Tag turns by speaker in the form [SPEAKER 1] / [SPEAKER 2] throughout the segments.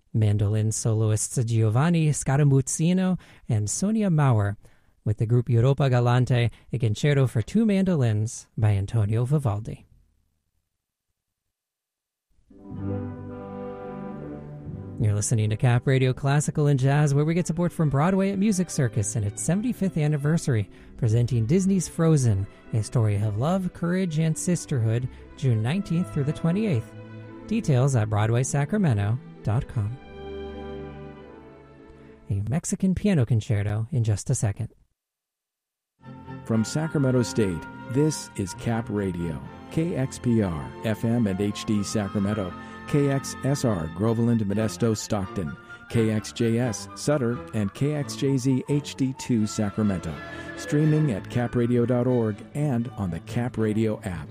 [SPEAKER 1] Mandolin soloists Giovanni Scaramuzzino and Sonia Maurer, with the group Europa Galante, a concerto for two mandolins by Antonio Vivaldi. You're listening to Cap Radio Classical and Jazz, where we get support from Broadway at Music Circus and its 75th anniversary, presenting Disney's Frozen, a story of love, courage, and sisterhood, June 19th through the 28th. Details at BroadwaySacramento.com. A Mexican piano concerto in just a second.
[SPEAKER 2] From Sacramento State, this is Cap Radio, KXPR, FM and HD Sacramento, KXSR, Groveland, Modesto, Stockton, KXJS, Sutter, and KXJZ HD2 Sacramento. Streaming at capradio.org and on the Cap Radio app.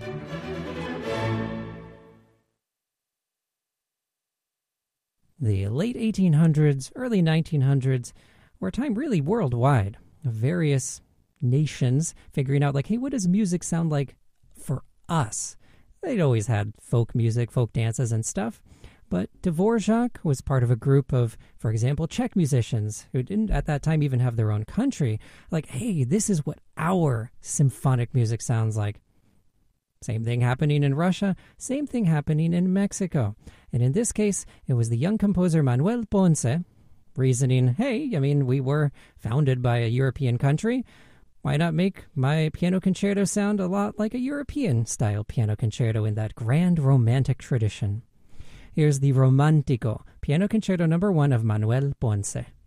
[SPEAKER 1] The late 1800s, early 1900s were a time really worldwide of various nations figuring out, like, hey, what does music sound like for us? They'd always had folk music, folk dances and stuff, but Dvorak was part of a group of, for example, Czech musicians who didn't at that time even have their own country. Like, hey, this is what our symphonic music sounds like. Same thing happening in Russia, same thing happening in Mexico. And in this case, it was the young composer Manuel Ponce reasoning, hey, I mean, we were founded by a European country. Why not make my piano concerto sound a lot like a European-style piano concerto in that grand romantic tradition? Here's the Romantico, Piano Concerto No. 1 of Manuel Ponce.